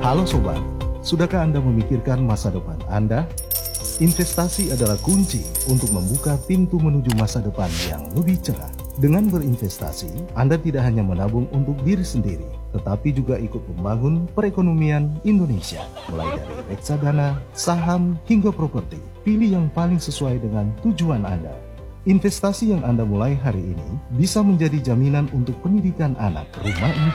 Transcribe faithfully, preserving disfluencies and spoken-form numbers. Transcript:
Halo Sobat, sudahkah Anda memikirkan masa depan Anda? Investasi adalah kunci untuk membuka pintu menuju masa depan yang lebih cerah. Dengan berinvestasi, Anda tidak hanya menabung untuk diri sendiri, tetapi juga ikut membangun perekonomian Indonesia. Mulai dari reksadana, saham, hingga properti, pilih yang paling sesuai dengan tujuan Anda. Investasi yang Anda mulai hari ini bisa menjadi jaminan untuk pendidikan anak, rumah impian,